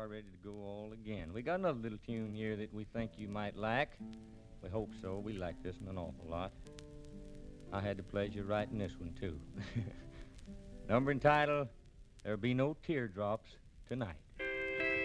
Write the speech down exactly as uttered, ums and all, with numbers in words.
are ready to go all again. We got another little tune here that we think you might like. We hope so. We like this one an awful lot. I had the pleasure of writing this one, too. Number and title, There'll Be No Teardrops Tonight.